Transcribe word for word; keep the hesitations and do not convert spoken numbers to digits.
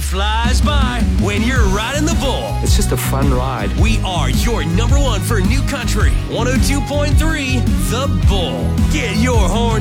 flies by when you're riding the bull. It's just a fun ride. We are your number one for new country. one oh two point three The Bull. Get your horn